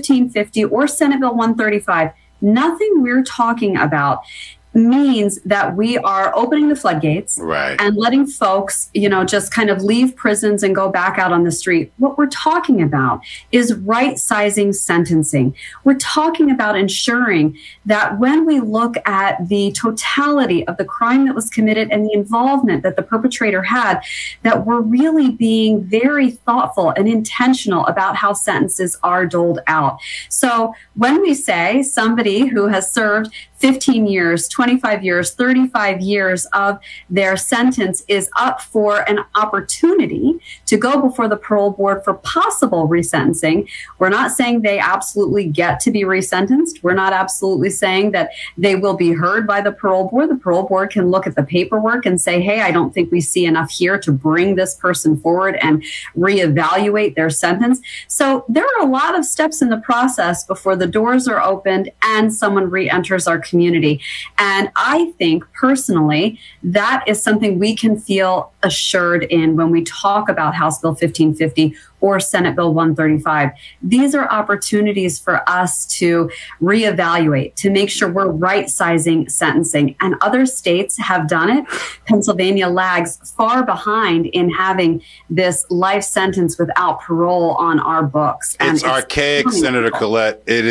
1550 or Senate Bill 135, nothing we're talking about means that we are opening the floodgates and letting folks, just kind of leave prisons and go back out on the street. What we're talking about is right-sizing sentencing. We're talking about ensuring that when we look at the totality of the crime that was committed and the involvement that the perpetrator had, that we're really being very thoughtful and intentional about how sentences are doled out. So when we say somebody who has served 15 years, 25 years, 35 years of their sentence is up for an opportunity to go before the parole board for possible resentencing. We're not saying they absolutely get to be resentenced. We're not absolutely saying that they will be heard by the parole board. The parole board can look at the paperwork and say, hey, I don't think we see enough here to bring this person forward and reevaluate their sentence. So there are a lot of steps in the process before the doors are opened and someone re-enters our community. And I think personally, that is something we can feel assured in when we talk about House Bill 1550 or Senate Bill 135. These are opportunities for us to reevaluate, to make sure we're right-sizing sentencing. And other states have done it. Pennsylvania lags far behind in having this life sentence without parole on our books. And it's archaic, Senator Collette. It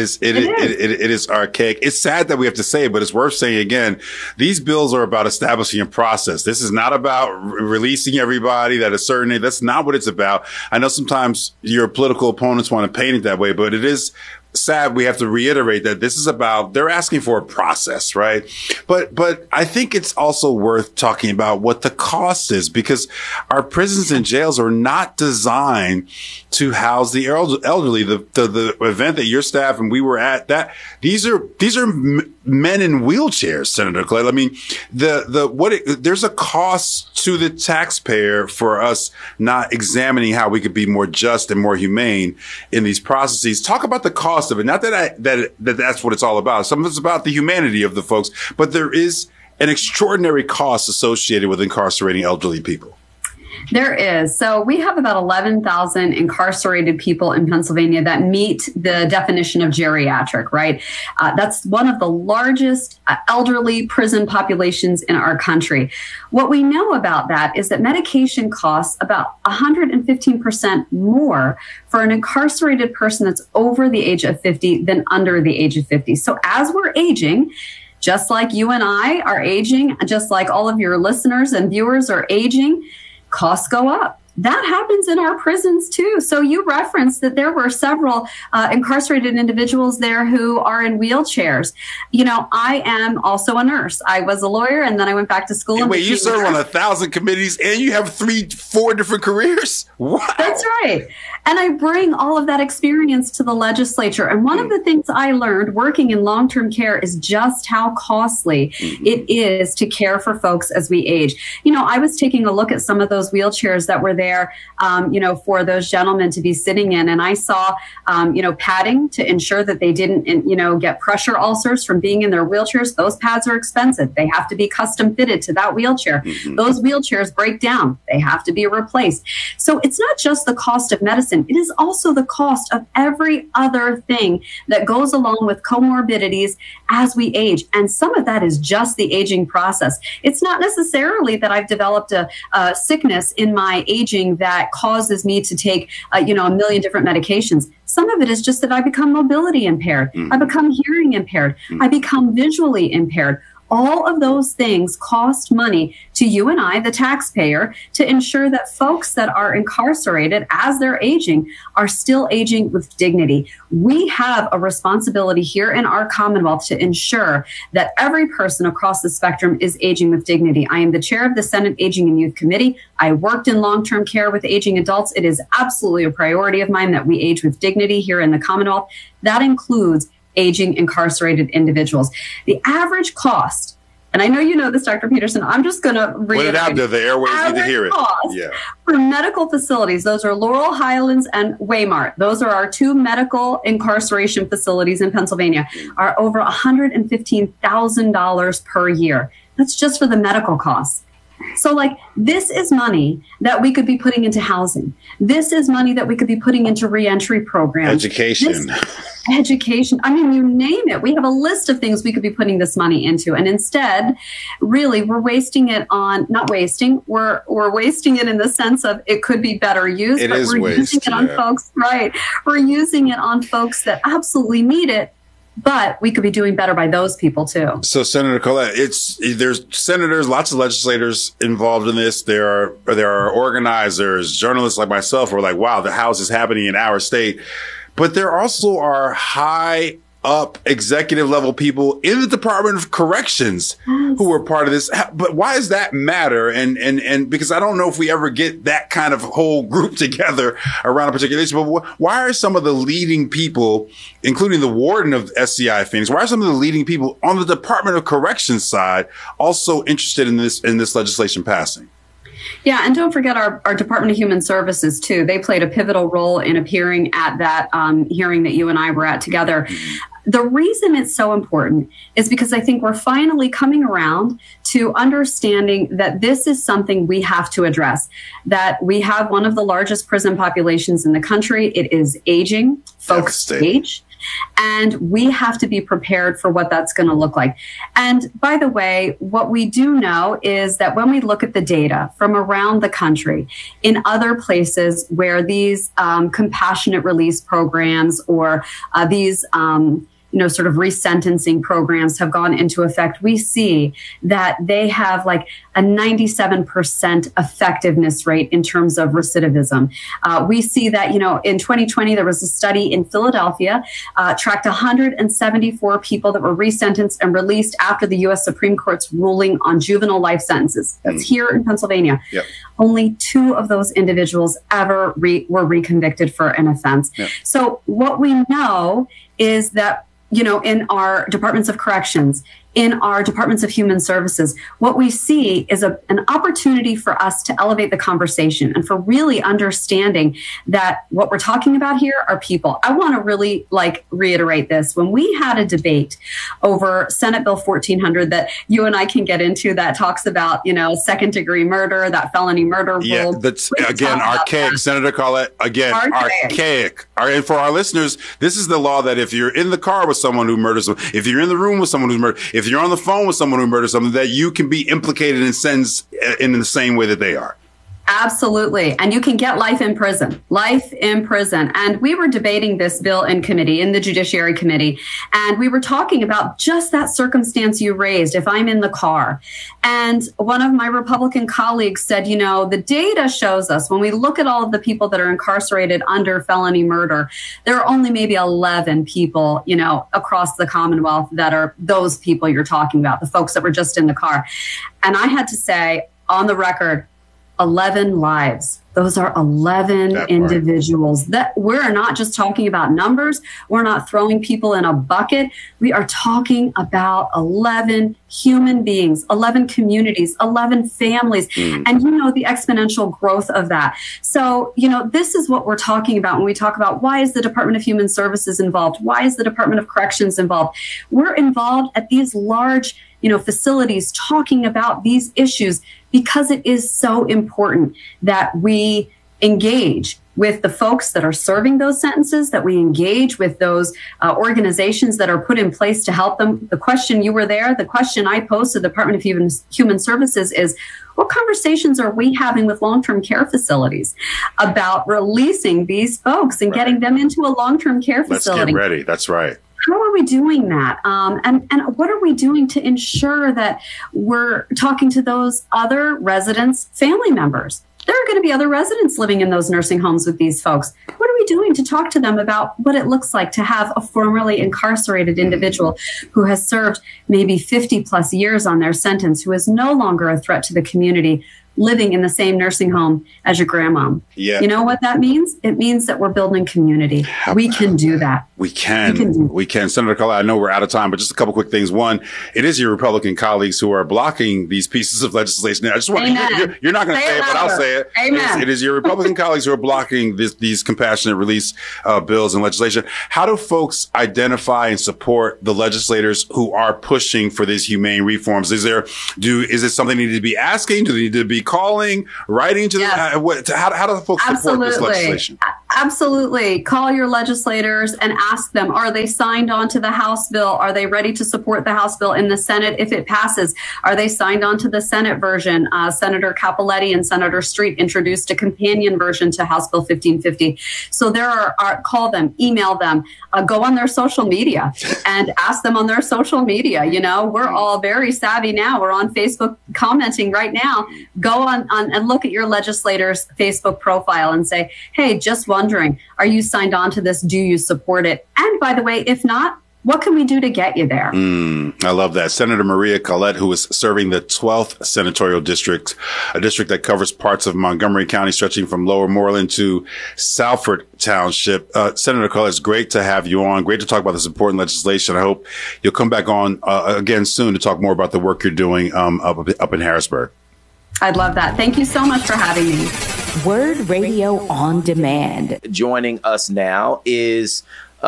is archaic. It's sad that we have to say it, but it's worth saying again. These bills are about establishing a process. This is not about releasing everybody that a certain age. That's not what it's about. I know sometimes your political opponents want to paint it that way, but it is sad we have to reiterate that this is about, they're asking for a process, right? But I think it's also worth talking about what the cost is, because our prisons and jails are not designed to house the elderly. The event that your staff and we were at, that these are men in wheelchairs, Senator Collette. I mean, there's a cost to the taxpayer for us not examining how we could be more just and more humane in these processes. Talk about the cost of it. Not that's what it's all about. Some of it's about the humanity of the folks, but there is an extraordinary cost associated with incarcerating elderly people. There is. So we have about 11,000 incarcerated people in Pennsylvania that meet the definition of geriatric, right? That's one of the largest elderly prison populations in our country. What we know about that is that medication costs about 115% more for an incarcerated person that's over the age of 50 than under the age of 50. So as we're aging, just like you and I are aging, just like all of your listeners and viewers are aging, costs go up. That happens in our prisons too. So you referenced that there were several incarcerated individuals there who are in wheelchairs. I am also a nurse. I was a lawyer and then I went back to school. Wait, you serve on 1,000 committees and you have 4 different careers? Wow. That's right. And I bring all of that experience to the legislature. And one of the things I learned working in long-term care is just how costly it is to care for folks as we age. I was taking a look at some of those wheelchairs that were there, for those gentlemen to be sitting in. And I saw, padding to ensure that they didn't, get pressure ulcers from being in their wheelchairs. Those pads are expensive. They have to be custom fitted to that wheelchair. Those wheelchairs break down. They have to be replaced. So it's not just the cost of medicine. It is also the cost of every other thing that goes along with comorbidities as we age. And some of that is just the aging process. It's not necessarily that I've developed a sickness in my aging that causes me to take, a million different medications. Some of it is just that I become mobility impaired. I become hearing impaired. I become visually impaired. All of those things cost money to you and I, the taxpayer, to ensure that folks that are incarcerated as they're aging are still aging with dignity. We have a responsibility here in our Commonwealth to ensure that every person across the spectrum is aging with dignity. I am the chair of the Senate Aging and Youth Committee. I worked in long-term care with aging adults. It is absolutely a priority of mine that we age with dignity here in the Commonwealth. That includes aging incarcerated individuals. The average cost, and I know you know this, Dr. Peterson, I'm just going to read it out there. The airways need to hear it. For medical facilities, those are Laurel Highlands and Waymart. Those are our 2 medical incarceration facilities in Pennsylvania, are over $115,000 per year. That's just for the medical costs. So like, this is money that we could be putting into housing. This is money that we could be putting into reentry programs. Education. Education. I mean, you name it. We have a list of things we could be putting this money into. And instead, really, we're wasting it on, not wasting, we're wasting it in the sense of it could be better used. It is we're using it on folks, right? We're using it on folks that absolutely need it. But we could be doing better by those people too. So, Senator Collette, there's senators, lots of legislators involved in this. There are organizers, journalists like myself who are like, wow, the House is happening in our state. But there also are high up executive level people in the Department of Corrections who are part of this. But why does that matter? And because I don't know if we ever get that kind of whole group together around a particular issue, but why are some of the leading people, including the warden of SCI Phoenix, why are some of the leading people on the Department of Corrections side also interested in this legislation passing? Yeah, and don't forget our Department of Human Services, too. They played a pivotal role in appearing at that hearing that you and I were at together. The reason it's so important is because I think we're finally coming around to understanding that this is something we have to address, that we have one of the largest prison populations in the country. It is aging, folks age. And we have to be prepared for what that's going to look like. And by the way, what we do know is that when we look at the data from around the country, in other places where these compassionate release programs or these sort of resentencing programs have gone into effect, we see that they have like a 97% effectiveness rate in terms of recidivism. We see that, in 2020, there was a study in Philadelphia, tracked 174 people that were resentenced and released after the U.S. Supreme Court's ruling on juvenile life sentences. That's here in Pennsylvania. Yep. Only 2 of those individuals ever were reconvicted for an offense. Yep. So what we know is that in our departments of corrections, in our departments of human services, what we see is an opportunity for us to elevate the conversation and for really understanding that what we're talking about here are people. I want to really reiterate this. When we had a debate over Senate Bill 1400 that you and I can get into that talks about, second degree murder, that felony murder rule. Yeah, that's again, archaic. Senator Collette, again, archaic. And for our listeners, this is the law that if you're in the car with someone who murders them, if you're in the room with someone who's murdered, if you're on the phone with someone who murders someone, that you can be implicated and sentenced in the same way that they are. Absolutely. And you can get life in prison. And we were debating this bill in committee, in the Judiciary Committee, and we were talking about just that circumstance you raised, if I'm in the car. And one of my Republican colleagues said, the data shows us when we look at all of the people that are incarcerated under felony murder, there are only maybe 11 people, across the Commonwealth that are those people you're talking about, the folks that were just in the car. And I had to say on the record, 11 lives. Those are 11 individuals. That we're not just talking about numbers. We're not throwing people in a bucket. We are talking about 11 human beings, 11 communities, 11 families, and the exponential growth of that. So, this is what we're talking about when we talk about why is the Department of Human Services involved? Why is the Department of Corrections involved? We're involved at these large, facilities talking about these issues because it is so important that we engage with the folks that are serving those sentences, that we engage with those organizations that are put in place to help them. The question, you were there, the question I posed to the Department of Human Services is, what conversations are we having with long-term care facilities about releasing these folks and getting them into a long-term care facility? Let's get ready. That's right. How are we doing that? And what are we doing to ensure that we're talking to those other residents' family members? There are going to be other residents living in those nursing homes with these folks. What are we doing to talk to them about what it looks like to have a formerly incarcerated individual who has served maybe 50 plus years on their sentence, who is no longer a threat to the community, living in the same nursing home as your grandma. Yeah. You know what that means? It means that we're building community. We can do that. We can. Senator Collette, I know we're out of time, but just a couple quick things. One, it is your Republican colleagues who are blocking these pieces of legislation. I just want you're not going to say it, but I'll say it. Amen. It is your Republican colleagues who are blocking these compassionate release bills and legislation. How do folks identify and support the legislators who are pushing for these humane reforms? Is it something they need to be asking? Do they need to be calling, writing to them? How do the folks support this legislation? Absolutely. Call your legislators and ask them, are they signed on to the House bill? Are they ready to support the House bill in the Senate if it passes? Are they signed on to the Senate version? Senator Capoletti and Senator Street introduced a companion version to House Bill 1550. So call them, email them, go on their social media and ask them on their social media. You know, we're all very savvy now. We're on Facebook commenting right now. Go on and look at your legislator's Facebook profile and say, hey, just wondering, are you signed on to this? Do you support it? And by the way, if not, what can we do to get you there? I love that. Senator Maria Collette, who is serving the 12th senatorial district, a district that covers parts of Montgomery County, stretching from Lower Moreland to Salford Township. Senator Collette, it's great to have you on. Great to talk about this important legislation. I hope you'll come back on again soon to talk more about the work you're doing up in Harrisburg. I'd love that. Thank you so much for having me. Word Radio on Demand. Joining us now is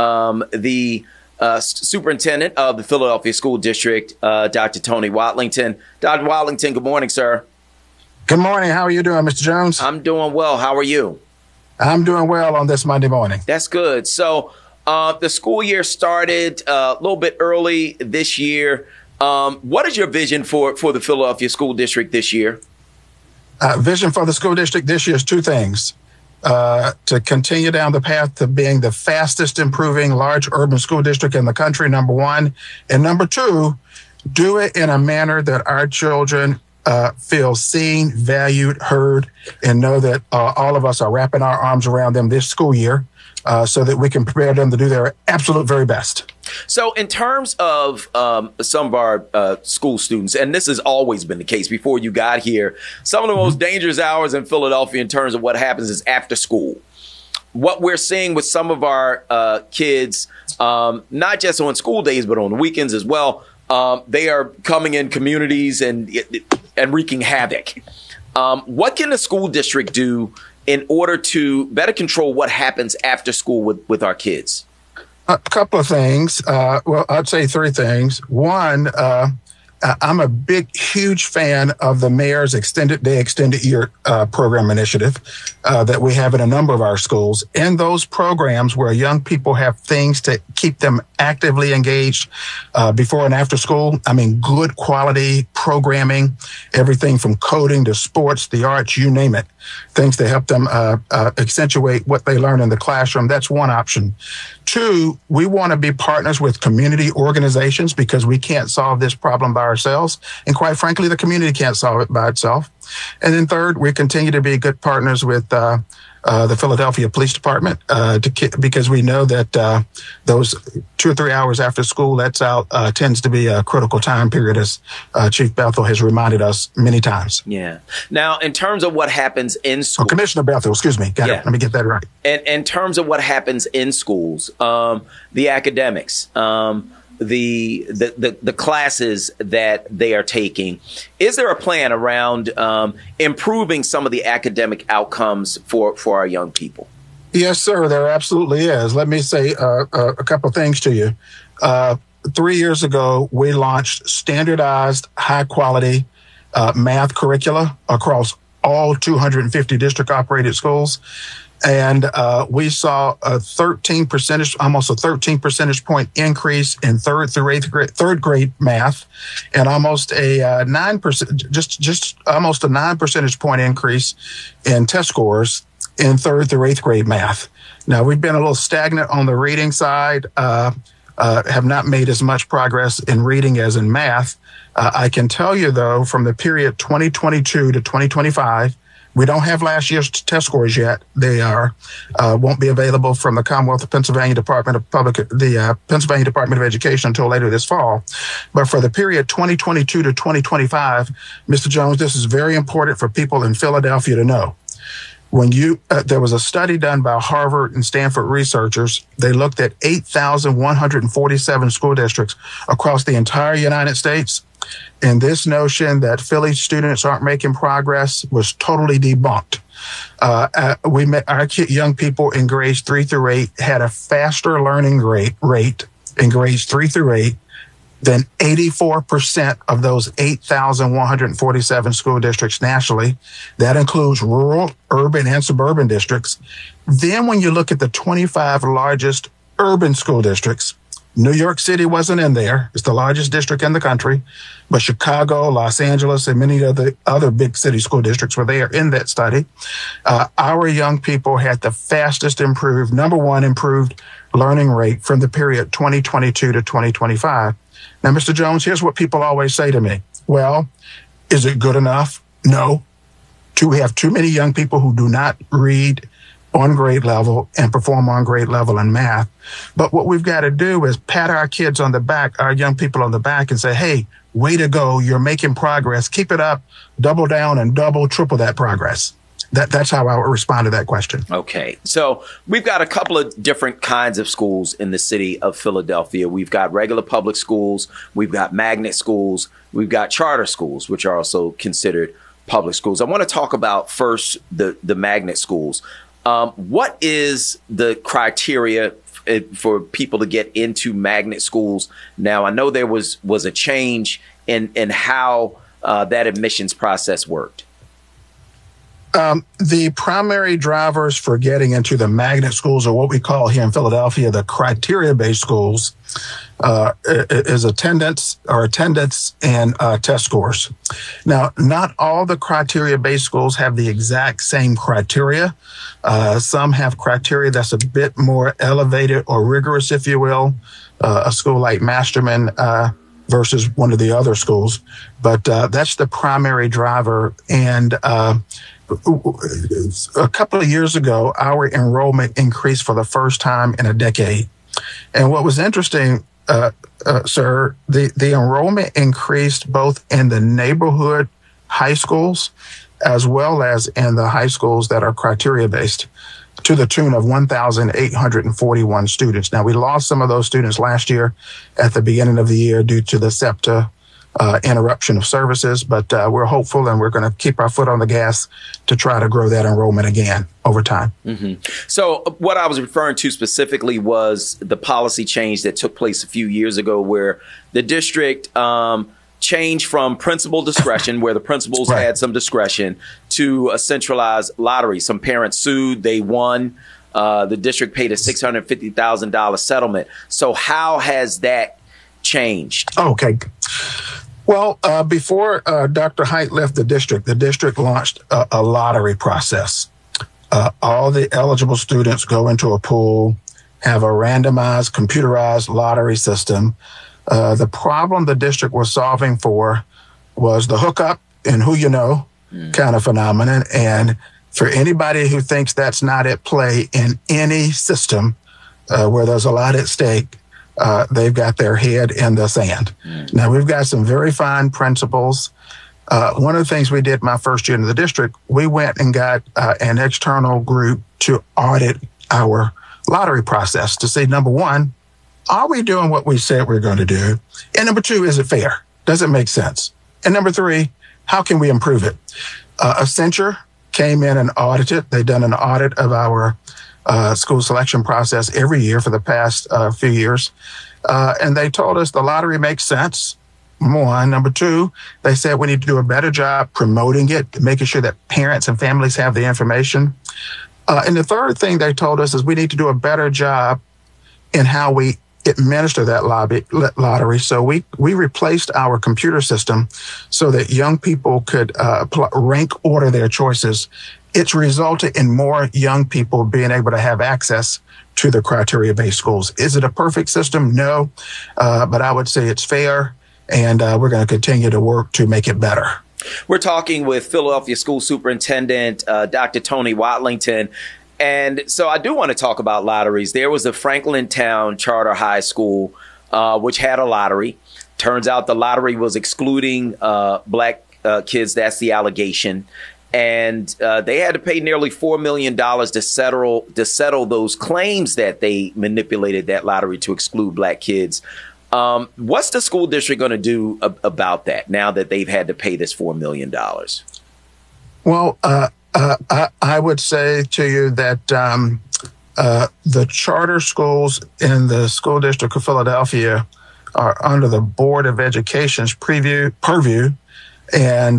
the superintendent of the Philadelphia School District, Dr. Tony Watlington. Dr. Watlington, good morning, sir. Good morning. How are you doing, Mr. Jones? I'm doing well. How are you? I'm doing well on this Monday morning. That's good. So the school year started a little bit early this year. What is your vision for the Philadelphia School District this year? Vision for the school district this year is two things. To continue down the path to being the fastest improving large urban school district in the country, number one. And number two, do it in a manner that our children feel seen, valued, heard, and know that all of us are wrapping our arms around them this school year so that we can prepare them to do their absolute very best. So in terms of some of our school students, and this has always been the case before you got here, some of the most dangerous hours in Philadelphia in terms of what happens is after school. What we're seeing with some of our kids, not just on school days, but on the weekends as well, they are coming in communities and wreaking havoc. What can the school district do in order to better control what happens after school with our kids? A couple of things. Well, I'd say three things. One, I'm a huge fan of the mayor's extended year program initiative that we have in a number of our schools. In those programs where young people have things to keep them actively engaged before and after school, I mean, good quality programming, everything from coding to sports, the arts, you name it, things to help them accentuate what they learn in the classroom. That's one option. Two, we want to be partners with community organizations because we can't solve this problem by ourselves. And quite frankly, the community can't solve it by itself. And then third, we continue to be good partners with the Philadelphia Police Department because we know that those 2 or 3 hours after school, tends to be a critical time period, as Chief Bethel has reminded us many times. Yeah. Now, in terms of what happens in school, Commissioner Bethel, excuse me. Got it. Let me get that right. And in terms of what happens in schools, the academics, the classes that they are taking, is there a plan around improving some of the academic outcomes for our young people? Yes, sir, there absolutely is. Let me say a couple of things to you. 3 years ago, we launched standardized, high-quality math curricula across all 250 district-operated schools. And we saw almost a 13 percentage point increase in third grade math, and almost a 9%, almost a 9 percentage point increase in test scores in 3rd through 8th grade math. Now, we've been a little stagnant on the reading side, have not made as much progress in reading as in math. I can tell you, though, from the period 2022 to 2025, We don't have last year's test scores yet. They won't be available from the Commonwealth of Pennsylvania Department of Pennsylvania Department of Education until later this fall. But for the period 2022 to 2025, Mr. Jones, this is very important for people in Philadelphia to know. When there was a study done by Harvard and Stanford researchers. They looked at 8,147 school districts across the entire United States. And this notion that Philly students aren't making progress was totally debunked. Our young people in grades 3 through 8 had a faster learning rate in grades 3 through 8 than 84% of those 8,147 school districts nationally. That includes rural, urban, and suburban districts. Then when you look at the 25 largest urban school districts, New York City wasn't in there. It's the largest district in the country. But Chicago, Los Angeles, and many of the other big city school districts were there in that study. Our young people had the fastest number one improved learning rate from the period 2022 to 2025. Now, Mr. Jones, here's what people always say to me. Well, is it good enough? No. We have too many young people who do not read on grade level and perform on grade level in math. But what we've got to do is pat our kids on the back, our young people on the back, and say, hey, way to go. You're making progress. Keep it up. Double down and triple that progress. That's how I would respond to that question. Okay. So we've got a couple of different kinds of schools in the city of Philadelphia. We've got regular public schools. We've got magnet schools. We've got charter schools, which are also considered public schools. I want to talk about first the magnet schools. What is the criteria for people to get into magnet schools? Now, I know there was a change in how that admissions process worked. The primary drivers for getting into the magnet schools, or what we call here in Philadelphia the criteria-based schools, is attendance and test scores. Now, not all the criteria-based schools have the exact same criteria. Some have criteria that's a bit more elevated or rigorous, if you will. A school like Masterman versus one of the other schools. But that's the primary driver. And a couple of years ago, our enrollment increased for the first time in a decade. And what was interesting, sir, the enrollment increased both in the neighborhood high schools as well as in the high schools that are criteria-based, to the tune of 1,841 students. Now, we lost some of those students last year at the beginning of the year due to the SEPTA interruption of services, but we're hopeful and we're going to keep our foot on the gas to try to grow that enrollment again over time. Mm-hmm. So what I was referring to specifically was the policy change that took place a few years ago where the district changed from principal discretion, where the principals right. had some discretion, to a centralized lottery. Some parents sued, they won. The district paid a $650,000 settlement. So how has that changed? Okay. Well, before Dr. Hite left the district launched a lottery process. All the eligible students go into a pool, have a randomized, computerized lottery system. The problem the district was solving for was the hookup and who you know kind of phenomenon. And for anybody who thinks that's not at play in any system where there's a lot at stake, they've got their head in the sand. Now, we've got some very fine principles. One of the things we did my first year in the district, we went and got an external group to audit our lottery process to see, number one, are we doing what we said we're going to do? And number two, is it fair? Does it make sense? And number three, how can we improve it? Accenture came in and audited. They've done an audit of our school selection process every year for the past few years. And they told us the lottery makes sense. One. Number two, they said we need to do a better job promoting it, making sure that parents and families have the information. And the third thing they told us is we need to do a better job in how we administer that lottery. So we replaced our computer system so that young people could rank order their choices. It's resulted in more young people being able to have access to the criteria-based schools. Is it a perfect system? No, but I would say it's fair, and we're going to continue to work to make it better. We're talking with Philadelphia School Superintendent Dr. Tony Watlington. And so I do want to talk about lotteries. There was a Franklintown Charter High School, which had a lottery. Turns out the lottery was excluding black kids. That's the allegation. And they had to pay nearly $4 million to settle those claims that they manipulated that lottery to exclude black kids. What's the school district going to do about that now that they've had to pay this $4 million? Well, I would say to you that the charter schools in the school district of Philadelphia are under the Board of Education's purview and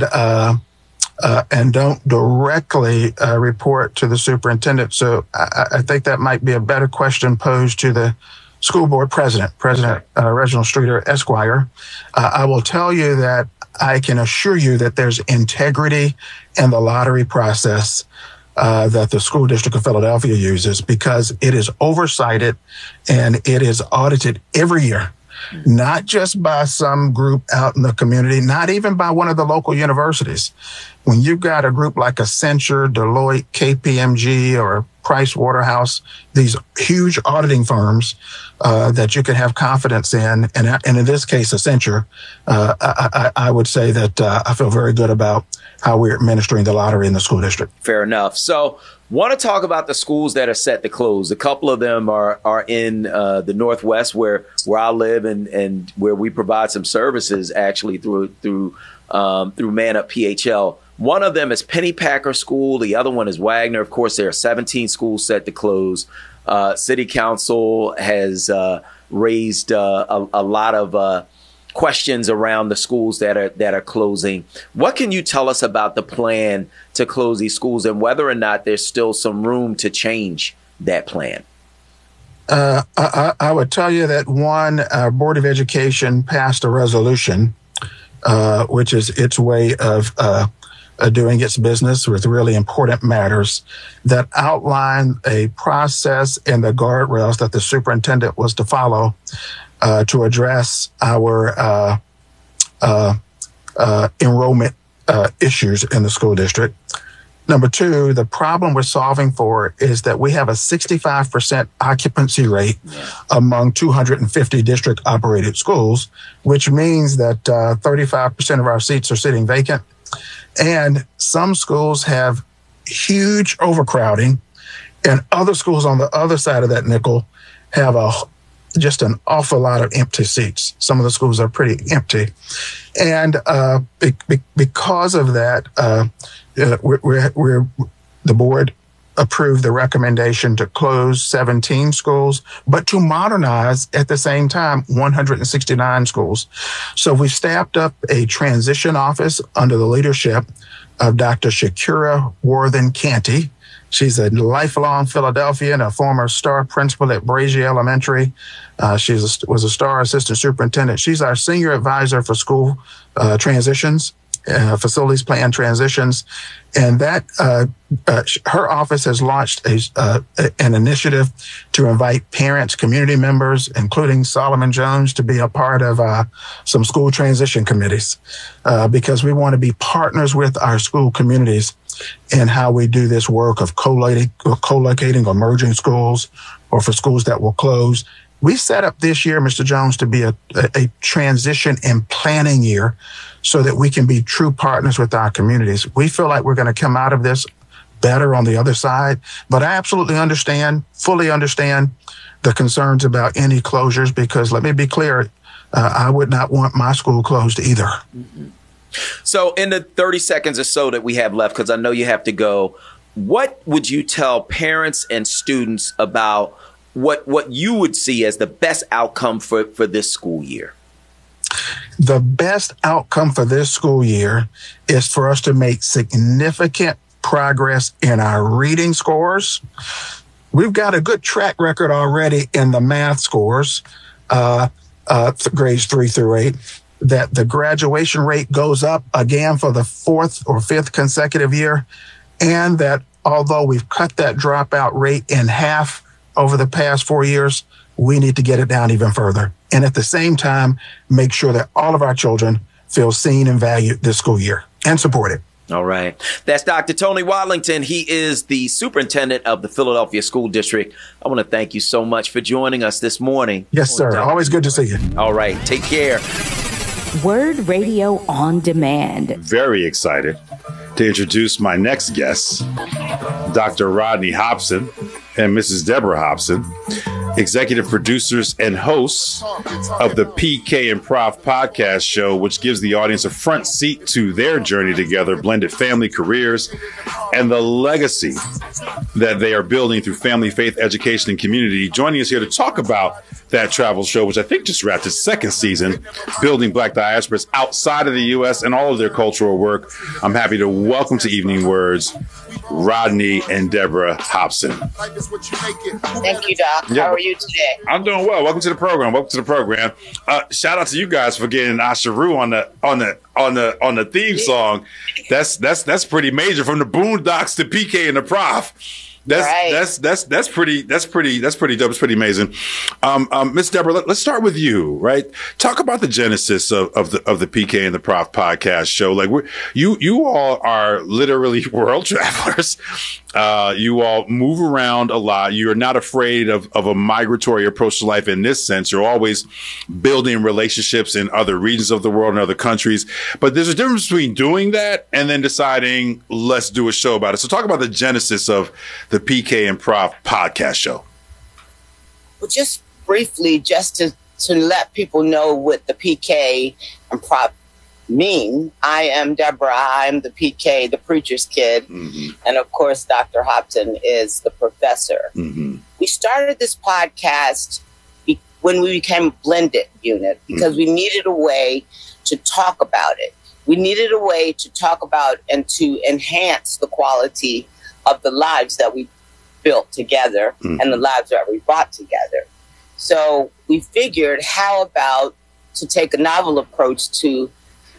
don't directly report to the superintendent. So I think that might be a better question posed to the school board president, Reginald Streeter, Esquire. I will tell you that I can assure you that there's integrity in the lottery process that the school district of Philadelphia uses, because it is oversighted and it is audited every year, not just by some group out in the community, not even by one of the local universities. When you've got a group like Accenture, Deloitte, KPMG, or Price Waterhouse, these huge auditing firms that you can have confidence in, and in this case, Accenture, I would say that I feel very good about how we're administering the lottery in the school district. Fair enough. So want to talk about the schools that are set to close. A couple of them are in the Northwest where I live and where we provide some services actually through Man Up PHL. One of them is Pennypacker School. The other one is Wagner. Of course, there are 17 schools set to close. City Council has raised a lot of questions around the schools that are closing. What can you tell us about the plan to close these schools and whether or not there's still some room to change that plan? I would tell you that one, Board of Education passed a resolution, which is its way of doing its business with really important matters, that outline a process and the guardrails that the superintendent was to follow to address our enrollment issues in the school district. Number two, the problem we're solving for is that we have a 65% occupancy rate among 250 district operated schools, which means that 35% of our seats are sitting vacant. And some schools have huge overcrowding, and other schools on the other side of that nickel have just an awful lot of empty seats. Some of the schools are pretty empty. And because of that, the board approved the recommendation to close 17 schools, but to modernize at the same time 169 schools. So we staffed up a transition office under the leadership of Dr. Shakira Worthen Canty. She's a lifelong Philadelphian, a former star principal at Brazier Elementary. She was a star assistant superintendent. She's our senior advisor for school transitions, facilities plan transitions. And that her office has launched an initiative to invite parents, community members, including Solomon Jones, to be a part of some school transition committees because we want to be partners with our school communities in how we do this work of co-locating or merging schools, or for schools that will close. We set up this year, Mr. Jones, to be a transition and planning year so that we can be true partners with our communities. We feel like we're going to come out of this better on the other side, but I absolutely fully understand the concerns about any closures, because let me be clear, I would not want my school closed either. Mm-hmm. So in the 30 seconds or so that we have left, because I know you have to go, what would you tell parents and students about what you would see as the best outcome for this school year? The best outcome for this school year is for us to make significant progress in our reading scores. We've got a good track record already in the math scores, grades 3 through 8, that the graduation rate goes up again for the 4th or 5th consecutive year, and that although we've cut that dropout rate in half over the past 4 years, we need to get it down even further. And at the same time, make sure that all of our children feel seen and valued this school year. and support it. All right. That's Dr. Tony Wadlington. He is the superintendent of the Philadelphia School District. I want to thank you so much for joining us this morning. Yes, sir. Always good to see you. All right. Take care. Word Radio on Demand. Very excited to introduce my next guest, Dr. Rodney Hobson and Mrs. Deborah Hobson, executive producers and hosts of the PK and Prof podcast show, which gives the audience a front seat to their journey together, blended family careers, and the legacy that they are building through family, faith, education, and community. Joining us here to talk about that travel show, which I think just wrapped its second season, building Black diasporas outside of the U.S. and all of their cultural work. I'm happy to welcome to Evening Words, Rodney and Deborah Hobson. Thank you, Doc. How are you today? I'm doing well. Welcome to the program. Shout out to you guys for getting Asheru on the theme song. That's pretty major, from the Boondocks to PK and the Prof. That's pretty dope. It's pretty amazing. Miss Deborah, let's start with you, right? Talk about the genesis of the PK and the Prof podcast show. Like, you all are literally world travelers. You all move around a lot. You're not afraid of a migratory approach to life in this sense. You're always building relationships in other regions of the world and other countries. But there's a difference between doing that and then deciding, let's do a show about it. So talk about the genesis of the PK and Prof podcast show. Well, just briefly, just to let people know what the PK and Prof mean. I am Deborah. I'm the PK, the preacher's kid. Mm-hmm. And of course, Dr. Hobson is the professor. Mm-hmm. We started this podcast when we became a blended unit because we needed a way to talk about it. We needed a way to talk about and to enhance the quality of the lives that we built together and the lives that we brought together. So we figured, how about to take a novel approach to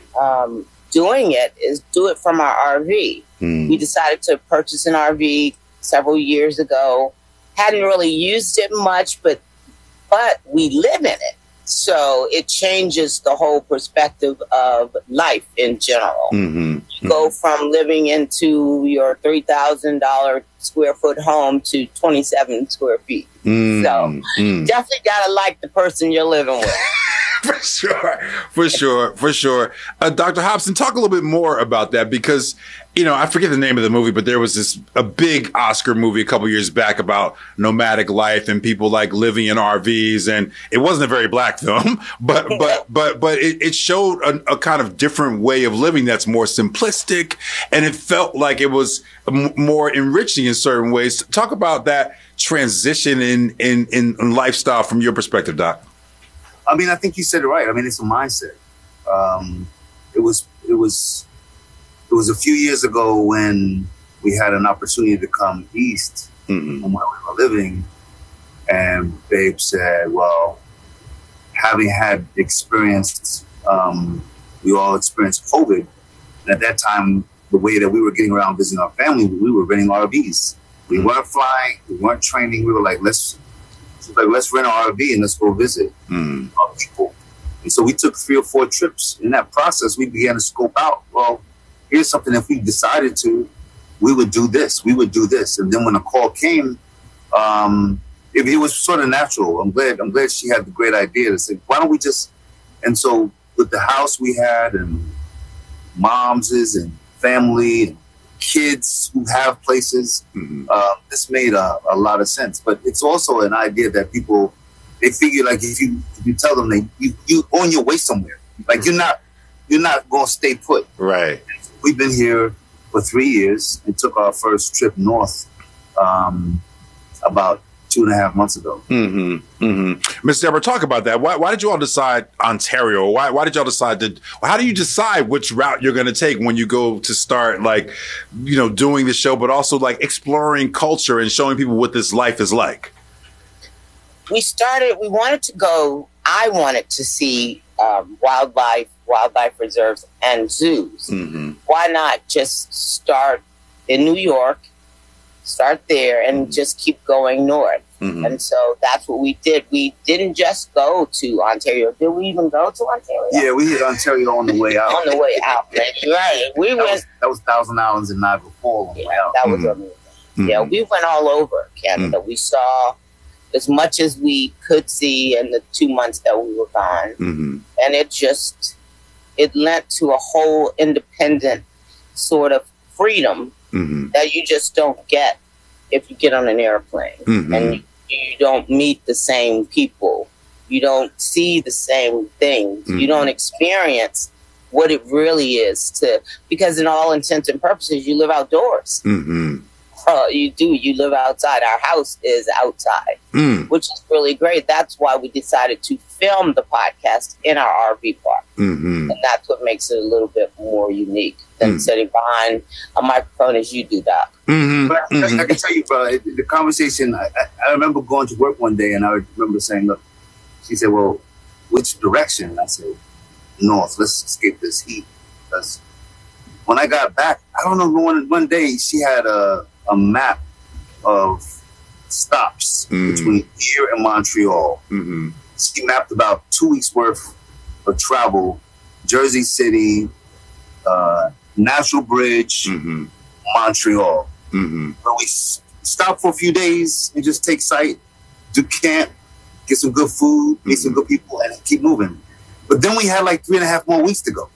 doing it is do it from our RV. We decided to purchase an RV several years ago. Hadn't really used it much, but we live in it. So it changes the whole perspective of life in general. You go from living into your $3,000 square foot home to 27 square feet. So definitely got to like the person you're living with. For sure. Dr. Hobson, talk a little bit more about that, because, I forget the name of the movie, but there was a big Oscar movie a couple years back about nomadic life and people like living in RVs, and it wasn't a very black film, but it showed a kind of different way of living that's more simplistic, and it felt like it was more enriching in certain ways. Talk about that transition in lifestyle from your perspective, Doc. I mean, I think you said it right. I mean, it's a mindset. It was a few years ago when we had an opportunity to come east from where we were living, and Babe said, well, having had experienced, we all experienced COVID, and at that time, the way that we were getting around visiting our family, we were renting RVs. We weren't flying, we weren't training. We were like, let's rent an RV and let's go visit our people. And so we took 3 or 4 trips. In that process, we began to scope out, well, here's something, if we decided to, we would do this. And then when the call came, it was sort of natural. I'm glad she had the great idea to say, why don't we just, and so with the house we had and moms and family and kids who have places, this made a lot of sense. But it's also an idea that people, they figure like if you tell them you on your way somewhere, like you're not going to stay put. Right. We've been here for 3 years and took our first trip north about 2.5 months ago. Ms. Deborah, talk about that. Why did you all decide Ontario? Why did y'all decide how do you decide which route you're going to take when you go to start, doing the show, but also exploring culture and showing people what this life is like? I wanted to see wildlife reserves and zoos. Why not just start in New York, start there and just keep going north? And so that's what we did. We didn't just go to Ontario. Did we even go to Ontario? Yeah, we hit Ontario on the way out. On the way out, man. Right. That was Thousand Islands and Niagara Falls on the way out. That was amazing. Yeah, we went all over Canada. We saw as much as we could see in the 2 months that we were gone. And it led to a whole independent sort of freedom that you just don't get if you get on an airplane. And you don't meet the same people. You don't see the same things. You don't experience what it really is because in all intents and purposes, you live outdoors. You do. You live outside. Our house is outside, which is really great. That's why we decided to film the podcast in our RV park. And that's what makes it a little bit more unique than sitting behind a microphone as you do, Doc. But I can tell you, bro, the conversation, I remember going to work one day and I remember saying, look, she said, well, which direction? And I said, north. Let's escape this heat. Because when I got back, I don't know, one day she had a map of stops between here and Montreal. She mapped about 2 weeks worth of travel: Jersey City, National Bridge, Montreal. But we stopped for a few days and just take sight, do camp, get some good food, meet some good people, and keep moving. But then we had like 3.5 more weeks to go.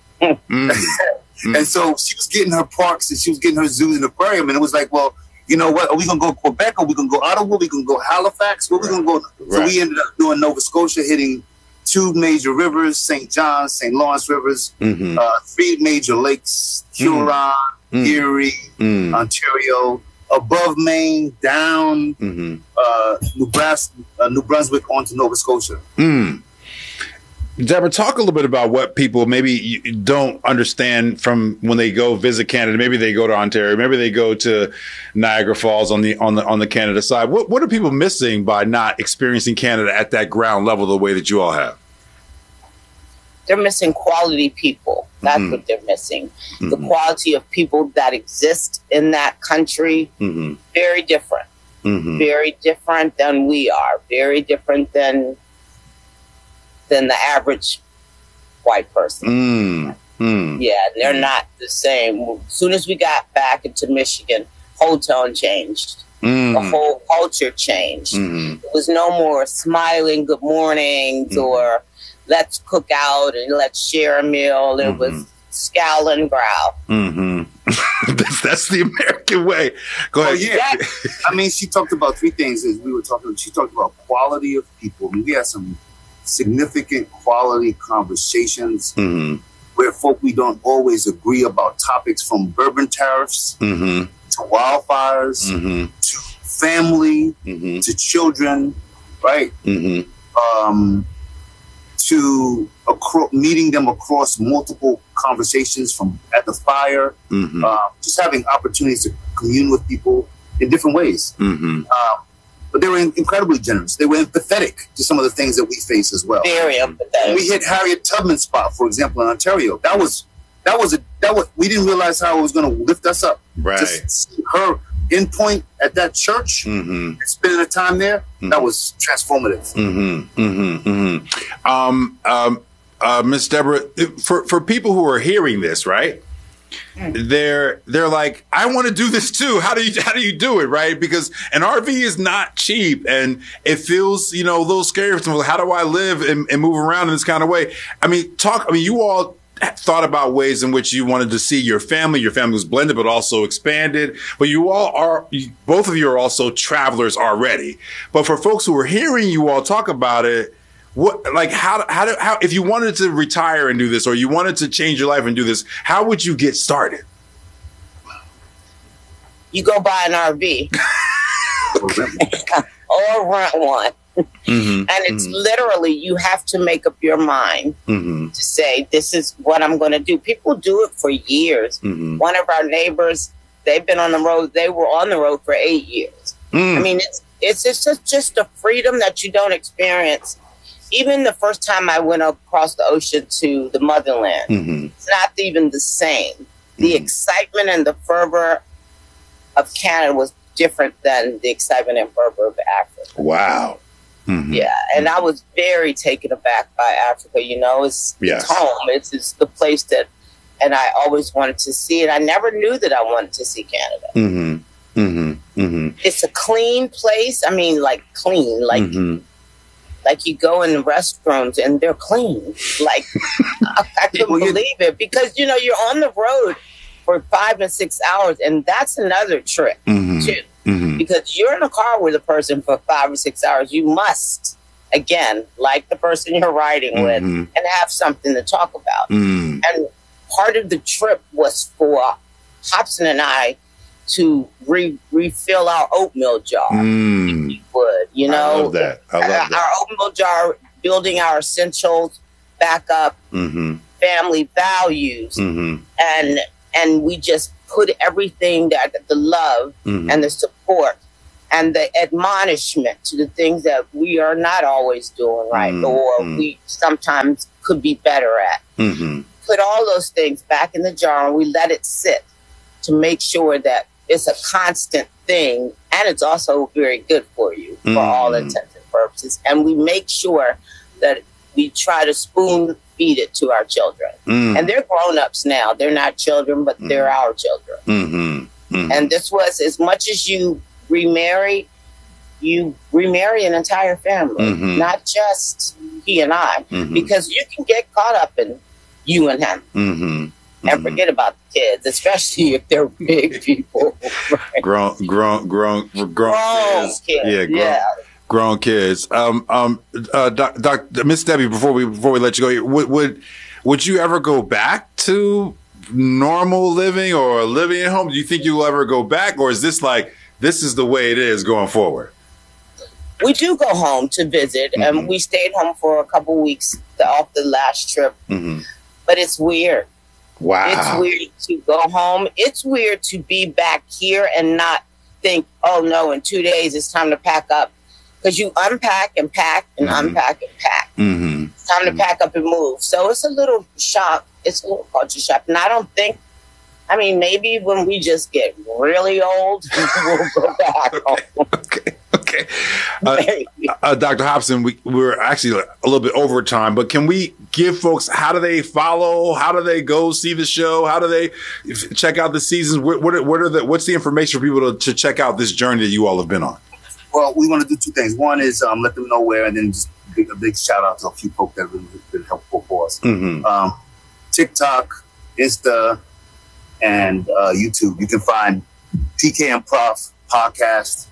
And so she was getting her parks and she was getting her zoos and aquarium. And it was like, well, you know what? Are we going to go Quebec? Are we going to go Ottawa? Are we going to go Halifax? Where are we going to go? So we ended up doing Nova Scotia, hitting 2 major rivers, St. John's, St. Lawrence rivers, 3 major lakes, Huron, Erie, Ontario, above Maine, down New Brunswick onto Nova Scotia. Deborah, talk a little bit about what people maybe don't understand from when they go visit Canada. Maybe they go to Ontario, maybe they go to Niagara Falls on the Canada side. What are people missing by not experiencing Canada at that ground level the way that you all have? They're missing quality people. That's what they're missing. The quality of people that exist in that country, very different. Very different than we are. Very different than the average white person. Yeah, they're not the same. As soon as we got back into Michigan, whole tone changed. The whole culture changed. It was no more smiling good mornings or let's cook out and let's share a meal. It was scowl and growl. That's the American way. Go ahead. Yeah. I mean, she talked about 3 things as we were talking. She talked about quality of people. I mean, we had some significant quality conversations where we don't always agree about topics, from bourbon tariffs to wildfires to family to children, right? To meeting them across multiple conversations, from at the fire, just having opportunities to commune with people in different ways. But they were incredibly generous. They were empathetic to some of the things that we face as well. Very empathetic. We hit Harriet Tubman's spot, for example, in Ontario. That was we didn't realize how it was going to lift us up. Right. Just her endpoint at that church, spending the time there, that was transformative. Miss Deborah, for people who are hearing this, right? They're like, I want to do this too. How do you do it, right? Because an RV is not cheap, and it feels, a little scary. How do I live and move around in this kind of way? I mean, you all thought about ways in which you wanted to see your family. Your family was blended, but also expanded. But both of you are also travelers already. But for folks who are hearing you all talk about it, how if you wanted to retire and do this, or you wanted to change your life and do this, how would you get started? You go buy an RV or rent one. And it's literally, you have to make up your mind to say, this is what I'm going to do. People do it for years. One of our neighbors, they've been on the road. They were on the road for 8 years. I mean, it's just a freedom that you don't experience. Even the first time I went across the ocean to the motherland, it's not even the same. The excitement and the fervor of Canada was different than the excitement and fervor of Africa. Wow. Mm-hmm. Yeah, and I was very taken aback by Africa. You know, it's home. It's the place that, and I always wanted to see it. I never knew that I wanted to see Canada. Mm-hmm. Mm-hmm. Mm-hmm. It's a clean place. I mean, like clean, like like you go in restrooms and they're clean. Like I couldn't believe it, because you know you're on the road for 5 and 6 hours, and that's another trick too. Mm-hmm. Because you're in a car with a person for 5 or 6 hours, you must, again, like the person you're riding with, and have something to talk about. And part of the trip was for Hobson and I to refill our oatmeal jar. If we would, you know, I love that. Our oatmeal jar, building our essentials back up, family values, and we just put everything that the love and the support and the admonishment to the things that we are not always doing right, or we sometimes could be better at. Put all those things back in the jar, and we let it sit to make sure that it's a constant thing, and it's also very good for you for all intents and purposes. And we make sure that we try to spoon feed it to our children. And they're grown-ups now. They're not children, but they're our children. And this was, as much as you remarry an entire family, not just he and I, because you can get caught up in you and him and forget about the kids, especially if they're big people. Right? Grown kids. Yeah, grown kids. Miss Debbie, before we let you go, would you ever go back to normal living or living at home? Do you think you'll ever go back, or is this like, this is the way it is going forward? We do go home to visit, and we stayed home for a couple weeks off the last trip. But it's weird. Wow. It's weird to go home. It's weird to be back here and not think, oh no, in 2 days it's time to pack up. Because you unpack and pack and unpack and pack. It's time to pack up and move. So it's a little shock. It's a little culture shock. And I don't think, I mean, maybe when we just get really old, we'll go back home. Okay. Dr. Hobson, we're actually a little bit over time, but can we give folks, how do they follow? How do they go see the show? How do they check out the seasons? What's the information for people to check out this journey that you all have been on? Well, we want to do two things. One is let them know where, and then just a big shout out to a few folks that have been helpful for us. TikTok, Insta, and YouTube. You can find PK and Prof podcast.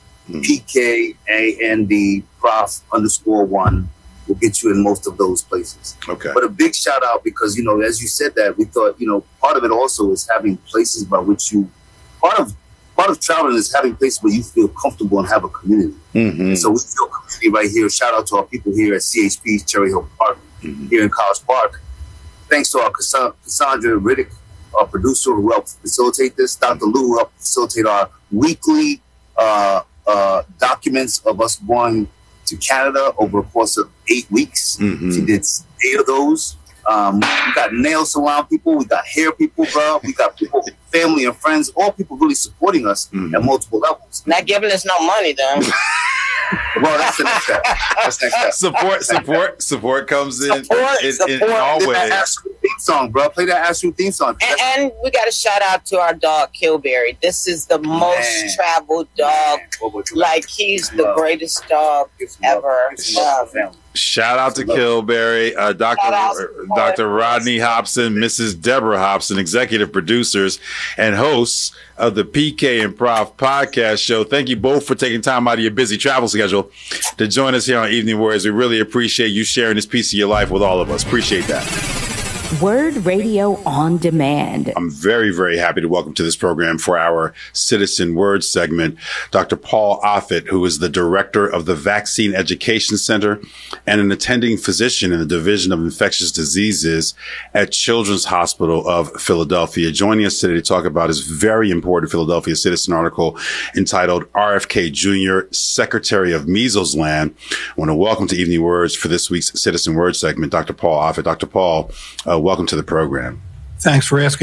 PKAND Prof _1 will get you in most of those places. Okay. But a big shout out, because, you know, as you said that, we thought, you know, part of it also is having places by which you, part of traveling is having places where you feel comfortable and have a community. So we feel community right here. Shout out to our people here at CHP Cherry Hill Park here in College Park. Thanks to our Cassandra Riddick, our producer, who helped facilitate this. Dr. Lou, who helped facilitate our weekly documents of us going to Canada over a course of 8 weeks. She did 8 of those. We got nail salon people, we got hair people, bro. We got people, family and friends, all people really supporting us at multiple levels. Not giving us no money, though. Well, that's the next step. Support comes in all ways. Theme song, bro. Play that Astro theme song. And we got a shout out to our dog Kilberry. This is the most traveled dog. Like, he's the greatest dog ever. Shout out to Kilberry, Dr. Rodney Hobson, Mrs. Deborah Hobson, executive producers and hosts of the PK and Prof podcast show. Thank you both for taking time out of your busy travel schedule to join us here on Evening Words. We really appreciate you sharing this piece of your life with all of us. Appreciate that. Word Radio on Demand. I'm very, very happy to welcome to this program for our Citizen Word segment, Dr. Paul Offit, who is the director of the Vaccine Education Center and an attending physician in the Division of Infectious Diseases at Children's Hospital of Philadelphia. Joining us today to talk about his very important Philadelphia Citizen article entitled RFK Jr., Secretary of Measles Land. I want to welcome to Evening Words for this week's Citizen Word segment, Dr. Paul Offit. Dr. Paul, welcome to the program. Thanks for asking me.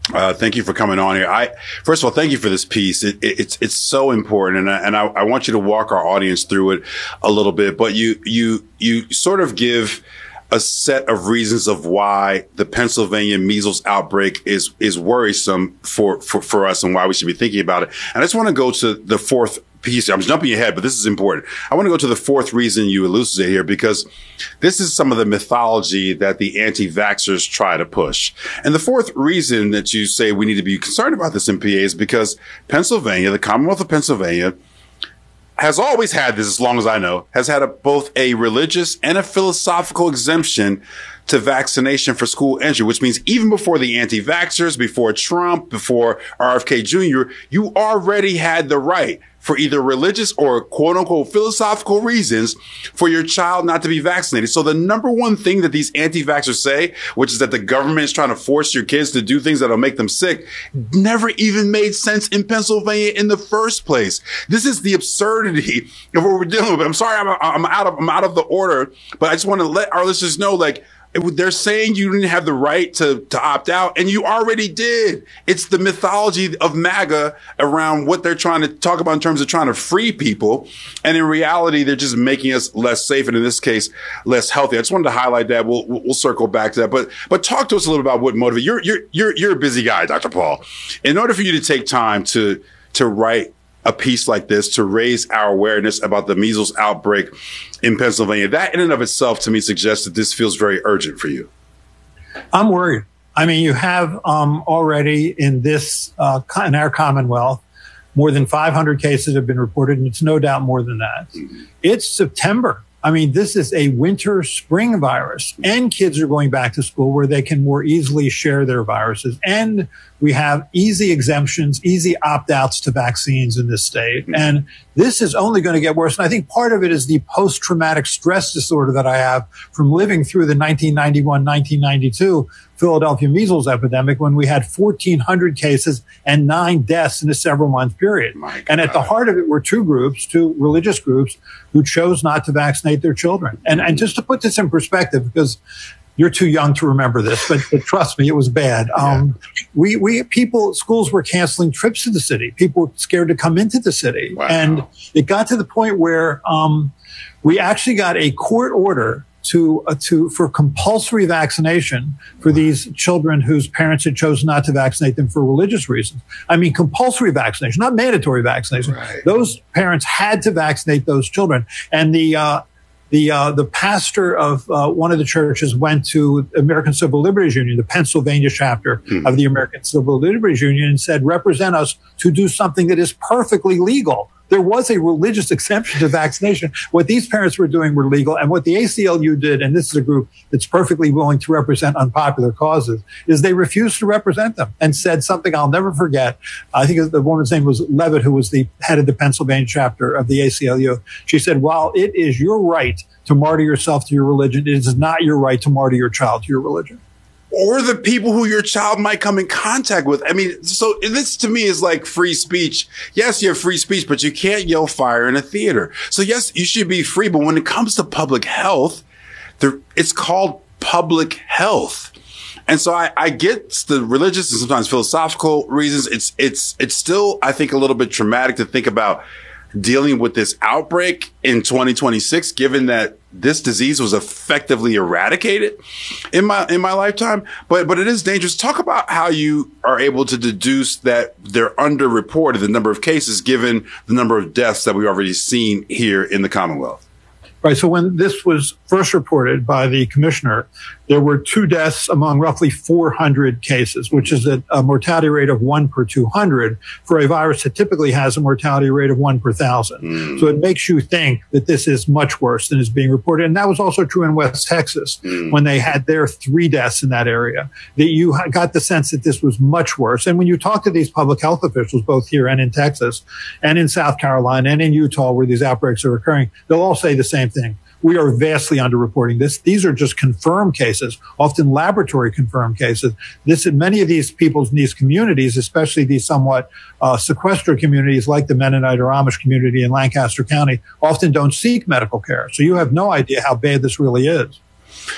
Thank you for coming on here. First of all, thank you for this piece. It's so important, and I want you to walk our audience through it a little bit. But you sort of give a set of reasons of why the Pennsylvania measles outbreak is worrisome for us and why we should be thinking about it. And I just want to go to the fourth piece. I'm jumping ahead, but this is important. I want to go to the fourth reason you elucidate here, because this is some of the mythology that the anti-vaxxers try to push. And the fourth reason that you say we need to be concerned about this MPA is because Pennsylvania, the Commonwealth of Pennsylvania, has always had this, as long as I know, has had both a religious and a philosophical exemption to vaccination for school entry, which means even before the anti-vaxxers, before Trump, before RFK Jr., you already had the right for either religious or quote unquote philosophical reasons for your child not to be vaccinated. So the number one thing that these anti-vaxxers say, which is that the government is trying to force your kids to do things that'll make them sick, never even made sense in Pennsylvania in the first place. This is the absurdity of what we're dealing with. I'm sorry, I'm out of the order, but I just want to let our listeners know, like, they're saying you didn't have the right to opt out, and you already did. It's the mythology of MAGA around what they're trying to talk about in terms of trying to free people. And in reality, they're just making us less safe, and in this case, less healthy. I just wanted to highlight that. We'll circle back to that. But talk to us a little about what motivated. You're a busy guy, Dr. Paul. In order for you to take time to write a piece like this, to raise our awareness about the measles outbreak in Pennsylvania, that in and of itself to me suggests that this feels very urgent for you. I'm worried. I mean, you have already in in our Commonwealth, more than 500 cases have been reported, and it's no doubt more than that. Mm-hmm. It's September. I mean, this is a winter-spring virus, and kids are going back to school where they can more easily share their viruses. And we have easy exemptions, easy opt-outs to vaccines in this state. And this is only going to get worse. And I think part of it is the post-traumatic stress disorder that I have from living through the 1991-1992 Philadelphia measles epidemic, when we had 1,400 cases and 9 deaths in a several-month period. And at the heart of it were two religious groups, who chose not to vaccinate their children. And just to put this in perspective, because you're too young to remember this, but trust me, it was bad. Schools were canceling trips to the city. People were scared to come into the city. Wow. And it got to the point where we actually got a court order for compulsory vaccination for these children whose parents had chosen not to vaccinate them for religious reasons. I mean, compulsory vaccination, not mandatory vaccination. Right. Those parents had to vaccinate those children. And the pastor of one of the churches went to American Civil Liberties Union, the Pennsylvania chapter of the American Civil Liberties Union, and said, represent us to do something that is perfectly legal. There was a religious exemption to vaccination. What these parents were doing were legal. And what the ACLU did, and this is a group that's perfectly willing to represent unpopular causes, is they refused to represent them and said something I'll never forget. I think the woman's name was Levitt, who was the head of the Pennsylvania chapter of the ACLU. She said, while it is your right to martyr yourself to your religion, it is not your right to martyr your child to your religion. Or the people who your child might come in contact with. I mean, so this to me is like free speech. Yes, you have free speech, but you can't yell fire in a theater. So yes, you should be free. But when it comes to public health, it's called public health. And so I get the religious and sometimes philosophical reasons. It's still, I think, a little bit traumatic to think about dealing with this outbreak in 2026, given that this disease was effectively eradicated in my lifetime. But it is dangerous. Talk about how you are able to deduce that they're underreported, the number of cases, given the number of deaths that we've already seen here in the Commonwealth. Right. So when this was first reported by the commissioner, there were 2 deaths among roughly 400 cases, which is a mortality rate of 1 per 200 for a virus that typically has a mortality rate of 1 per 1,000. So it makes you think that this is much worse than is being reported. And that was also true in West Texas when they had their 3 deaths in that area, that you got the sense that this was much worse. And when you talk to these public health officials, both here and in Texas and in South Carolina and in Utah, where these outbreaks are occurring, they'll all say the same thing. We are vastly underreporting this. These are just confirmed cases, often laboratory confirmed cases. Many of these people in these communities, especially these somewhat sequestered communities like the Mennonite or Amish community in Lancaster County, often don't seek medical care. So you have no idea how bad this really is.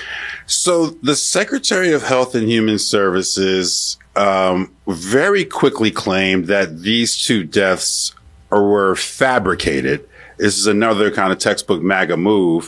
So the Secretary of Health and Human Services very quickly claimed that these 2 deaths were fabricated. This is another kind of textbook MAGA move.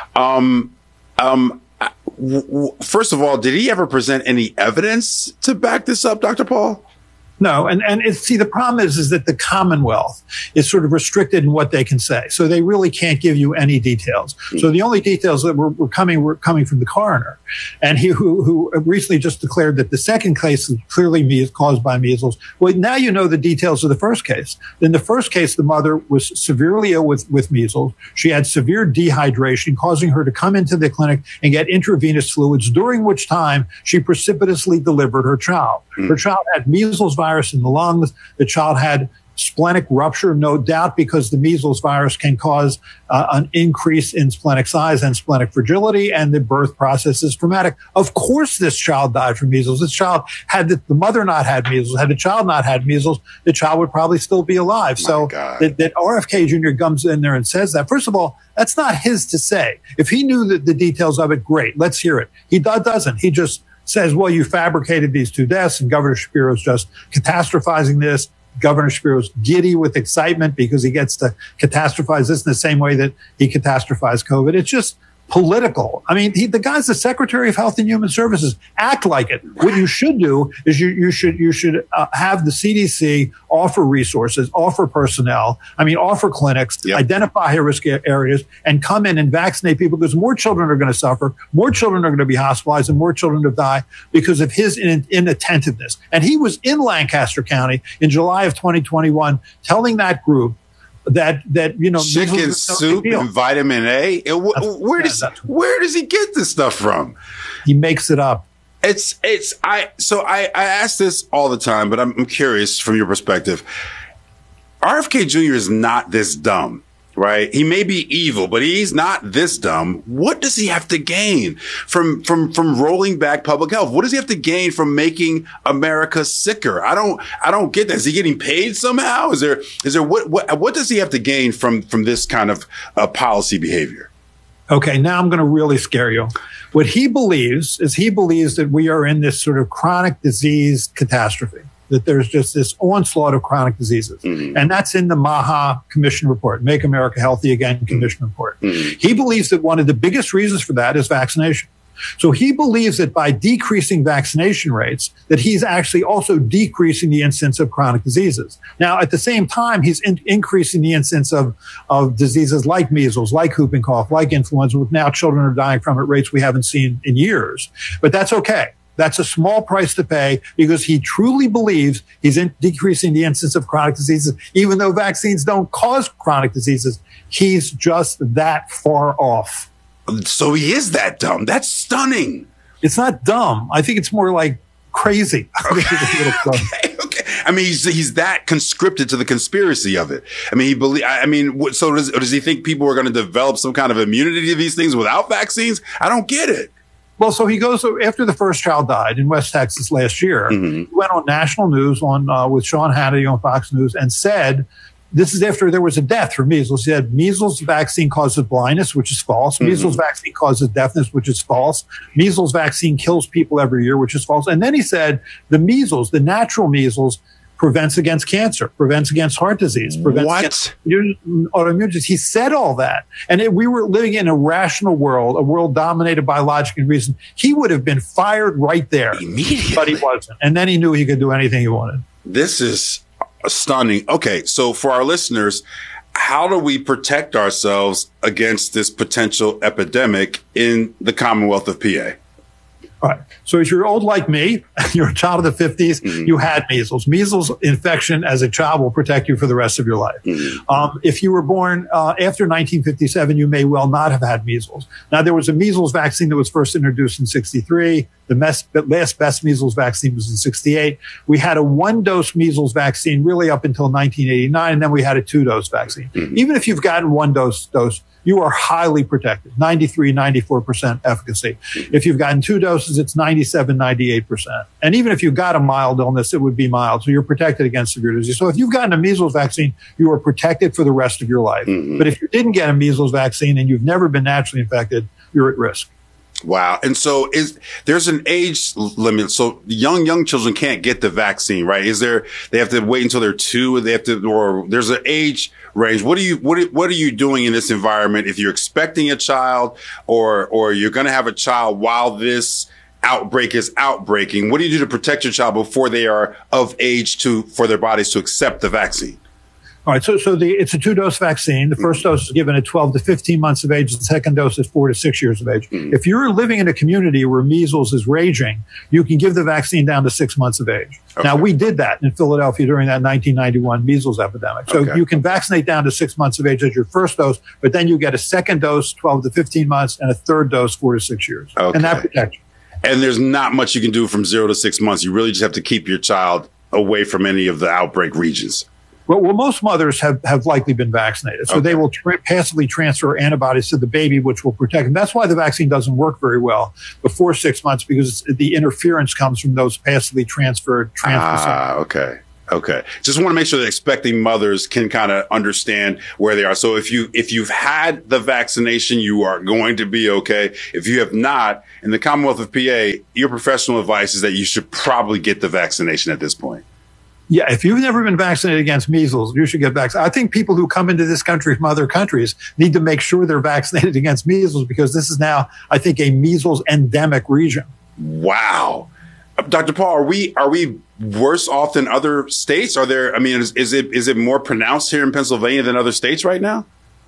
First of all, did he ever present any evidence to back this up, Dr. Paul? No, and see, the problem is that the Commonwealth is sort of restricted in what they can say, so they really can't give you any details. So the only details that were coming from the coroner, and he who recently just declared that the second case is clearly caused by measles. Well, now you know the details of the first case. In the first case, the mother was severely ill with measles. She had severe dehydration, causing her to come into the clinic and get intravenous fluids, during which time she precipitously delivered her child. Her child had measles virus in the lungs. The child had splenic rupture, no doubt, because the measles virus can cause an increase in splenic size and splenic fragility, and the birth process is traumatic. Of course, this child died from measles. This child, had the mother not had measles, had the child not had measles, the child would probably still be alive. So that RFK Jr. comes in there and says that. First of all, that's not his to say. If he knew the details of it, great. Let's hear it. He doesn't. He just says, well, you fabricated these 2 deaths, and Governor Shapiro's just catastrophizing this. Governor Shapiro's giddy with excitement because he gets to catastrophize this in the same way that he catastrophized COVID. It's just political. I mean, the guy's the Secretary of Health and Human Services. Act like it. What you should do is you should have the CDC offer resources, offer personnel. I mean, offer clinics, identify high-risk areas, and come in and vaccinate people, because more children are going to suffer, more children are going to be hospitalized, and more children will die because of his inattentiveness. And he was in Lancaster County in July of 2021 telling that group that chicken soup and vitamin A. Where does he get this stuff from? He makes it up. I ask this all the time, but I'm curious from your perspective. RFK Jr. is not this dumb, right? He may be evil, but he's not this dumb. What does he have to gain from rolling back public health? What does he have to gain from making America sicker? I don't get that. Is he getting paid somehow? Is there what does he have to gain from this kind of policy behavior? Okay, now I'm going to really scare you. What he believes that we are in this sort of chronic disease catastrophe, that there's just this onslaught of chronic diseases. Mm-hmm. And that's in the MAHA Commission report, Make America Healthy Again Commission report. Mm-hmm. He believes that one of the biggest reasons for that is vaccination. So he believes that by decreasing vaccination rates, that he's actually also decreasing the incidence of chronic diseases. Now, at the same time, he's increasing the incidence of diseases like measles, like whooping cough, like influenza, with now children are dying from at rates we haven't seen in years. But that's okay. That's a small price to pay, because he truly believes he's decreasing the incidence of chronic diseases, even though vaccines don't cause chronic diseases. He's just that far off. So he is that dumb. That's stunning. It's not dumb. I think it's more like crazy. Okay. I mean, he's that conscripted to the conspiracy of it. I mean, so does he think people are going to develop some kind of immunity to these things without vaccines? I don't get it. Well, so he goes, after the first child died in West Texas last year, he went on national news with Sean Hannity on Fox News and said, this is after there was a death from measles. He said, measles vaccine causes blindness, which is false. Measles vaccine causes deafness, which is false. Measles vaccine kills people every year, which is false. And then he said, the natural measles, prevents against cancer, prevents against heart disease, prevents against autoimmune disease. He said all that. And we were living in a rational world, a world dominated by logic and reason. He would have been fired right there. Immediately. But he wasn't. And then he knew he could do anything he wanted. This is stunning. Okay, so for our listeners, how do we protect ourselves against this potential epidemic in the Commonwealth of PA? All right. So if you're old like me, you're a child of the 50s, you had measles. Measles infection as a child will protect you for the rest of your life. If you were born after 1957, you may well not have had measles. Now, there was a measles vaccine that was first introduced in 1963. The last best measles vaccine was in 1968. We had a one-dose measles vaccine really up until 1989, and then we had a two-dose vaccine. Even if you've gotten one dose, you are highly protected, 93, 94% efficacy. If you've gotten two doses, it's 97, 98%. And even if you've got a mild illness, it would be mild. So you're protected against severe disease. So if you've gotten a measles vaccine, you are protected for the rest of your life. But if you didn't get a measles vaccine and you've never been naturally infected, you're at risk. Wow. And so there's an age limit. So young children can't get the vaccine, right? They have to wait until they're 2, or there's an age range. What are you doing in this environment if you're expecting a child or you're going to have a child while this outbreak is outbreaking? What do you do to protect your child before they are of age for their bodies to accept the vaccine? All right, so it's a 2-dose vaccine. The first dose is given at 12 to 15 months of age. The second dose is 4 to 6 years of age. If you're living in a community where measles is raging, you can give the vaccine down to 6 months of age. Okay. Now, we did that in Philadelphia during that 1991 measles epidemic. So you can vaccinate down to 6 months of age as your first dose, but then you get a second dose, 12 to 15 months, and a third dose, 4 to 6 years. Okay. And that protects you. And there's not much you can do from 0 to 6 months. You really just have to keep your child away from any of the outbreak regions. Well, most mothers have likely been vaccinated. So they will passively transfer antibodies to the baby, which will protect them. That's why the vaccine doesn't work very well before 6 months, because the interference comes from those passively transferred transfer. Okay. Just want to make sure that expecting mothers can kind of understand where they are. So if you've had the vaccination, you are going to be okay. If you have not, in the Commonwealth of PA, your professional advice is that you should probably get the vaccination at this point. Yeah, if you've never been vaccinated against measles, you should get vaccinated. I think people who come into this country from other countries need to make sure they're vaccinated against measles, because this is now, I think, a measles endemic region. Wow. Dr. Paul, are we worse off than other states? Is it more pronounced here in Pennsylvania than other states right now?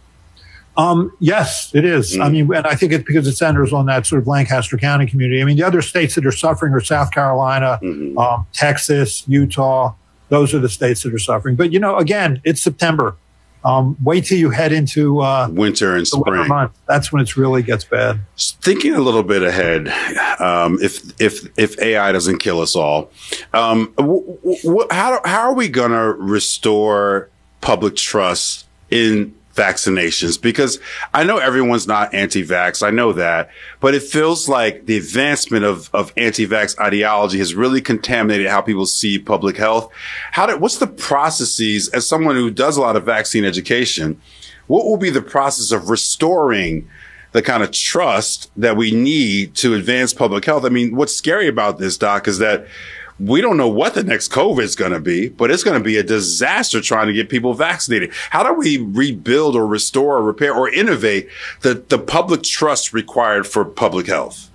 Yes, it is. I mean, and I think it's because it centers on that sort of Lancaster County community. I mean, the other states that are suffering are South Carolina, Texas, Utah. Those are the states that are suffering. But, again, it's September. Wait till you head into winter and spring. That's when it really gets bad. Thinking a little bit ahead, if AI doesn't kill us all, how are we going to restore public trust in vaccinations? Because I know everyone's not anti-vax. I know that, but it feels like the advancement of anti-vax ideology has really contaminated how people see public health. What's the processes, as someone who does a lot of vaccine education, what will be the process of restoring the kind of trust that we need to advance public health? I mean, what's scary about this, Doc, is that we don't know what the next COVID is going to be, but it's going to be a disaster trying to get people vaccinated. How do we rebuild or restore or repair or innovate the public trust required for public health?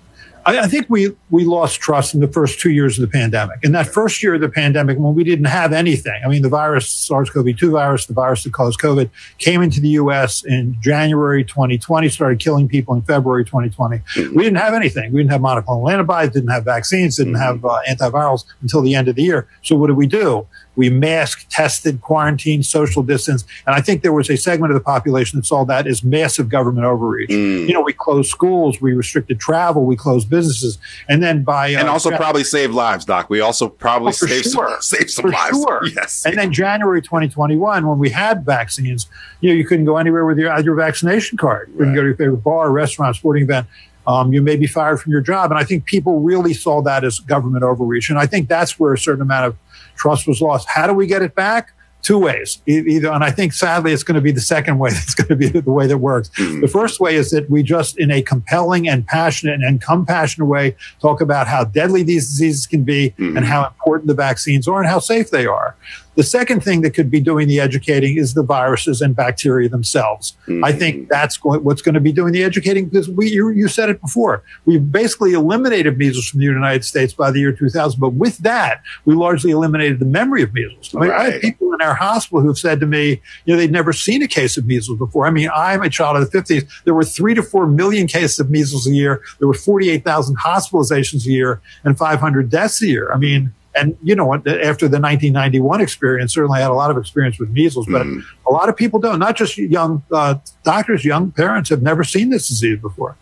I think we lost trust in the first 2 years of the pandemic. In that first year of the pandemic, when we didn't have anything, I mean, the virus, SARS-CoV-2 virus, the virus that caused COVID, came into the U.S. in January 2020, started killing people in February 2020. We didn't have anything. We didn't have monoclonal antibodies, didn't have vaccines, didn't have antivirals until the end of the year. So what did? We masked, tested, quarantined, social distance. And I think there was a segment of the population that saw that as massive government overreach. We closed schools, we restricted travel, we closed businesses. And then and also probably saved lives, Doc. We also probably saved some lives. Sure. Yes. And then January 2021, when we had vaccines, you couldn't go anywhere with your vaccination card. You couldn't go to your favorite bar, restaurant, sporting event. You may be fired from your job. And I think people really saw that as government overreach. And I think that's where a certain amount of trust was lost. How do we get it back? Two ways. Either, and I think sadly it's going to be the second way that's going to be the way that works. The first way is that we just, in a compelling and passionate and compassionate way, talk about how deadly these diseases can be and how important the vaccines are and how safe they are. The second thing that could be doing the educating is the viruses and bacteria themselves. I think that's what's going to be doing the educating, because you said it before. We basically eliminated measles from the United States by the year 2000, but with that, we largely eliminated the memory of measles. I mean, I have people in our hospital who've said to me, they'd never seen a case of measles before. I mean, I'm a child of the 50s. There were 3 to 4 million cases of measles a year. There were 48,000 hospitalizations a year and 500 deaths a year. I mean, and after the 1991 experience, certainly had a lot of experience with measles, but a lot of people don't. Not just young doctors, young parents have never seen this disease before.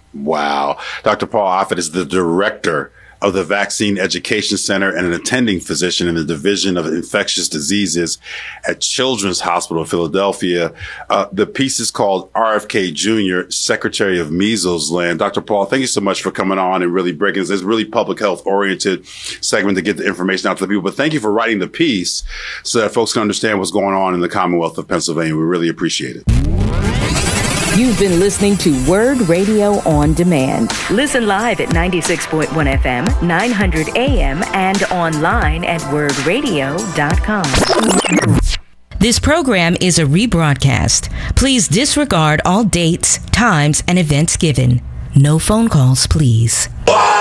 Wow. Dr. Paul Offit is the director of the Vaccine Education Center and an attending physician in the Division of Infectious Diseases at Children's Hospital of Philadelphia. The piece is called RFK Jr., Secretary of Measles Land. Dr. Paul, thank you so much for coming on and really breaking this really public health oriented segment to get the information out to the people. But thank you for writing the piece so that folks can understand what's going on in the Commonwealth of Pennsylvania. We really appreciate it. You've been listening to Word Radio on Demand. Listen live at 96.1 FM, 900 AM, and online at wordradio.com. This program is a rebroadcast. Please disregard all dates, times, and events given. No phone calls, please.